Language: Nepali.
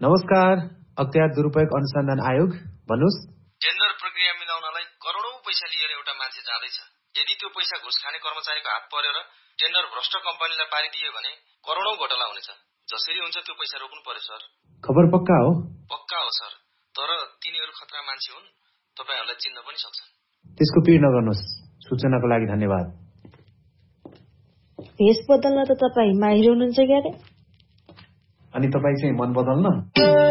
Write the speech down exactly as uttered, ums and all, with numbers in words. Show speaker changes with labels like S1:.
S1: नमस्कार, अख्तियार दुरुपयोग अनुसन्धान आयोग, भन्नुस्।
S2: टेन्डर प्रक्रिया मिलाउनलाई करोडौं पैसा लिएर एउटा मान्छे जाँदैछ। यदि त्यो पैसा घुस खाने कर्मचारीको हात परेर टेन्डर भ्रष्ट कम्पनीलाई पारिदिए भने करोडौं घोटाला हुनेछ। जसरी हुन्छ त्यो पैसा रोक्नु पर्यो सर।
S1: खबर पक्का हो?
S2: पक्का हो सर, तर तिनीहरू खतरा मान्छे हुन्, तपाईहरुलाई चिन्न पनि सक्छन्।
S1: त्यसको पीड नगर्नुस्। सूचनाको लागि धन्यवाद।
S3: भेष बदल्न त तपाई माहिर हुनुहुन्छ क्यारे?
S1: अनि तपाई चाहिँ मन बदल्न?